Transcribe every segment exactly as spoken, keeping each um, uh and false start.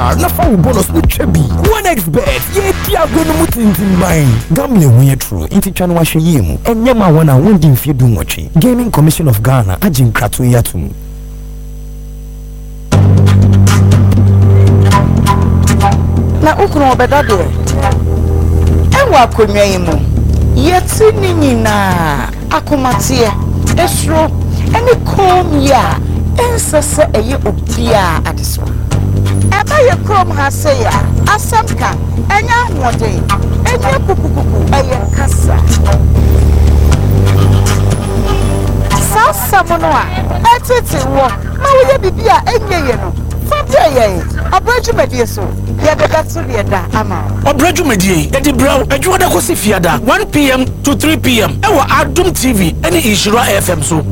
na fa wo bonus no twa bi one x bet ye dia go no mutintin ban gambling we true inti twa no wa hwe yi mu enye ma wona wondi mfie du nwotwe Gaming Commission of Ghana agin krato yatum na ukuru obeda de enwa konwa yi mu yeti ni nyina akomatie esro ene kom ya ensese eye obia adeso eba ye krom ha se ya asamka enya nwode enya kukukuku eye kasa sasa mono a etete wo ma wo ye bibia enye ye no fabia ye abrajumedie so ye beba so ye da ama abrajumedie e di braw adwo da kosi fiada one p m to three p m e wa Adum T V ene Ishira F M so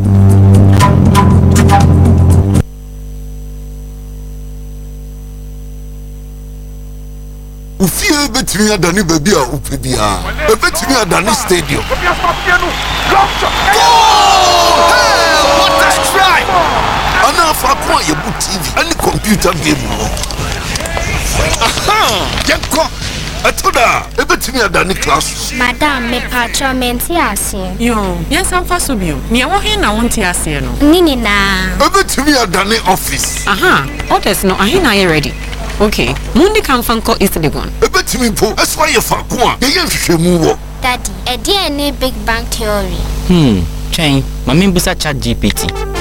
Ufie betimi adani baby a upebia e betimi adani stadium hey what a strike ana fa kwa ye bu T V ani computer game no aha yenko atoda e betimi adani class madam me patronment ase yo yes am fa so bio me wo he na wonte ase no nini na e betimi adani office aha orders no ahe na ye ready. Okay, Mundi can fanko is the gun. A bit me po, that's why you fuck one. You move. Daddy, a D N A Big Bang Theory. Hmm, chain, my member Chat G P T.